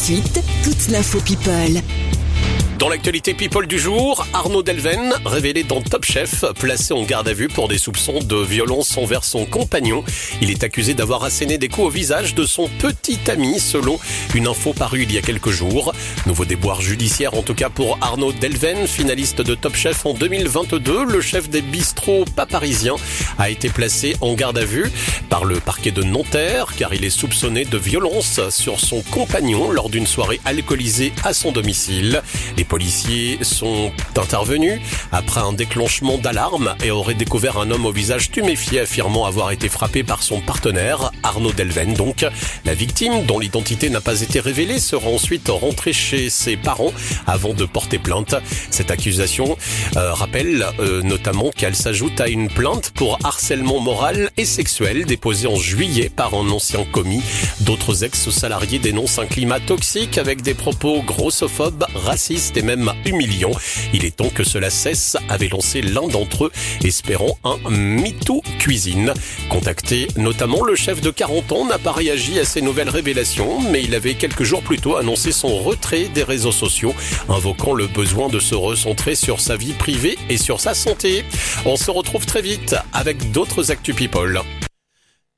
suite, toute l'info People. Dans l'actualité People du jour, Arnaud Delven, révélé dans Top Chef, placé en garde à vue pour des soupçons de violence envers son compagnon. Il est accusé d'avoir asséné des coups au visage de son petit ami, selon une info parue il y a quelques jours. Nouveau déboire judiciaire en tout cas pour Arnaud Delven, finaliste de Top Chef en 2022. Le chef des bistrots pas parisiens a été placé en garde à vue par le parquet de Nanterre, car il est soupçonné de violence sur son compagnon lors d'une soirée alcoolisée à son domicile. Les policiers sont intervenus après un déclenchement d'alarme et auraient découvert un homme au visage tuméfié affirmant avoir été frappé par son partenaire, Arnaud Delven donc. La victime, dont l'identité n'a pas été révélée, sera ensuite rentrée chez ses parents avant de porter plainte. Cette accusation rappelle notamment qu'elle s'ajoute à une plainte pour harcèlement moral et sexuel déposée en juillet par un ancien commis. D'autres ex-salariés dénoncent un climat toxique avec des propos grossophobes, racistes et même humiliants. Il est temps que cela cesse, avait lancé l'un d'entre eux, espérant un MeToo cuisine. Contacté notamment, le chef de 40 ans n'a pas réagi à ces nouvelles révélations, mais il avait quelques jours plus tôt annoncé son retrait des réseaux sociaux, invoquant le besoin de se recentrer sur sa vie privée et sur sa santé. On se retrouve très vite avec d'autres Actu People.